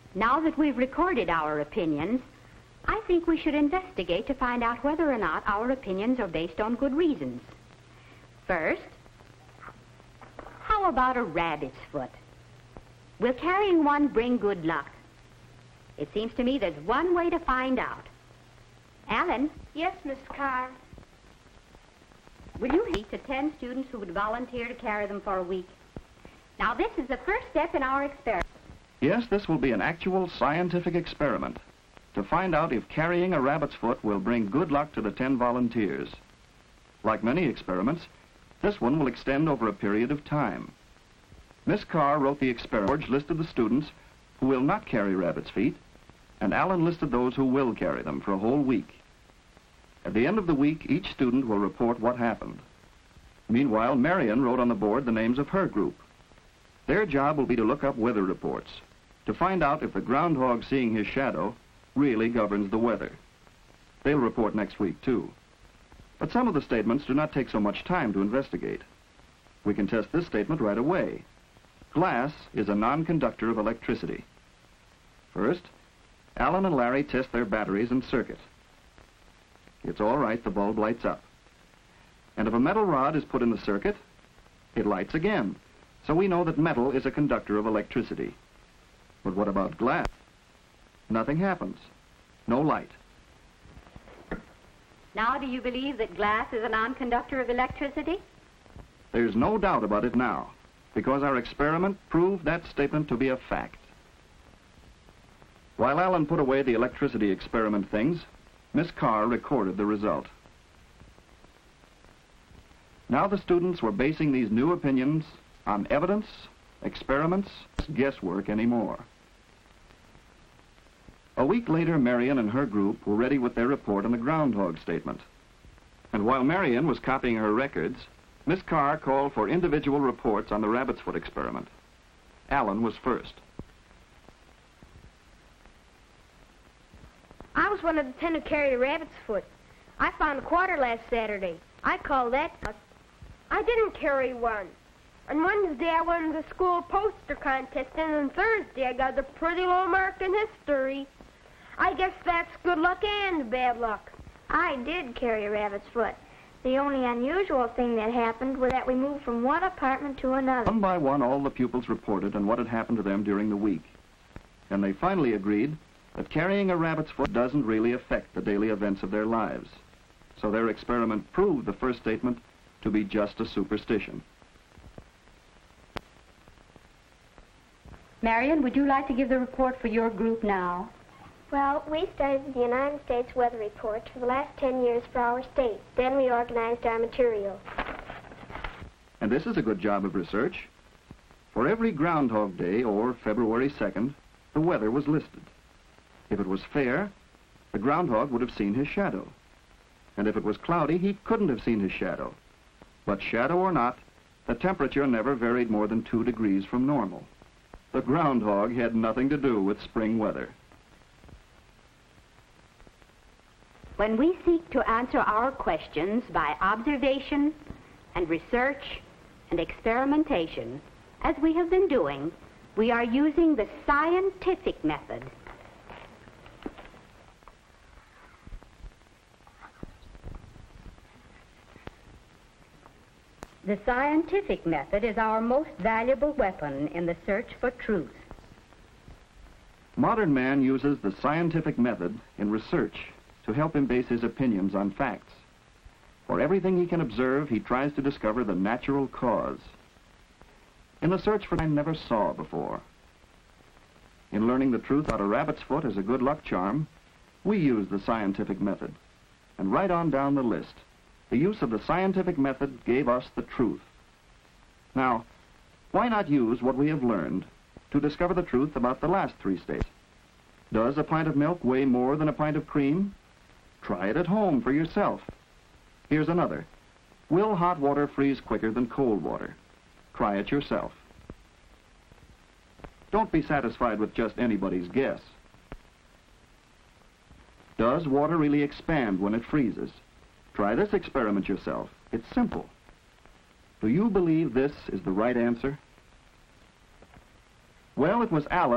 Now that we've recorded our opinions, I think we should investigate to find out whether or not our opinions are based on good reasons. First, how about a rabbit's foot? Will carrying one bring good luck? It seems to me there's one way to find out. Alan? Yes, Miss Carr. Will you meet the 10 students who would volunteer to carry them for a week? Now, this is the first step in our experiment. Yes, this will be an actual scientific experiment to find out if carrying a rabbit's foot will bring good luck to the 10 volunteers. Like many experiments, this one will extend over a period of time. Miss Carr wrote the experiment. George listed the students who will not carry rabbit's feet, and Alan listed those who will carry them for a whole week. At the end of the week, each student will report what happened. Meanwhile, Marion wrote on the board the names of her group. Their job will be to look up weather reports, to find out if the groundhog seeing his shadow really governs the weather. They'll report next week, too. But some of the statements do not take so much time to investigate. We can test this statement right away. Glass is a non-conductor of electricity. First, Alan and Larry test their batteries and circuit. It's all right, the bulb lights up. And if a metal rod is put in the circuit, it lights again. So we know that metal is a conductor of electricity. But what about glass? Nothing happens. No light. Now, do you believe that glass is a non-conductor of electricity? There's no doubt about it now, because our experiment proved that statement to be a fact. While Alan put away the electricity experiment things, Miss Carr recorded the result. Now the students were basing these new opinions on evidence, experiments, guesswork anymore. A week later, Marion and her group were ready with their report on the groundhog statement. And while Marion was copying her records, Miss Carr called for individual reports on the rabbit's foot experiment. Alan was first. I was one of the 10 who carried a rabbit's foot. I found a quarter last Saturday. I call that luck. I didn't carry one. On Wednesday, I won the school poster contest, and on Thursday, I got a pretty low mark in history. I guess that's good luck and bad luck. I did carry a rabbit's foot. The only unusual thing that happened was that we moved from one apartment to another. One by one, all the pupils reported on what had happened to them during the week. And they finally agreed that carrying a rabbit's foot doesn't really affect the daily events of their lives. So their experiment proved the first statement to be just a superstition. Marion, would you like to give the report for your group now? Well, we studied the United States weather reports for the last 10 years for our state. Then we organized our material. And this is a good job of research. For every Groundhog Day, or February 2nd, the weather was listed. If it was fair, the groundhog would have seen his shadow. And if it was cloudy, he couldn't have seen his shadow. But shadow or not, the temperature never varied more than 2 degrees from normal. The groundhog had nothing to do with spring weather. When we seek to answer our questions by observation and research and experimentation, as we have been doing, we are using the scientific method. The scientific method is our most valuable weapon in the search for truth. Modern man uses the scientific method in research to help him base his opinions on facts. For everything he can observe, he tries to discover the natural cause. In the search for what I never saw before. In learning the truth about a rabbit's foot as a good luck charm, we use the scientific method. And right on down the list, the use of the scientific method gave us the truth. Now, why not use what we have learned to discover the truth about the last 3 states? Does a pint of milk weigh more than a pint of cream? Try it at home for yourself. Here's another. Will hot water freeze quicker than cold water? Try it yourself. Don't be satisfied with just anybody's guess. Does water really expand when it freezes? Try this experiment yourself. It's simple. Do you believe this is the right answer? Well, it was Alan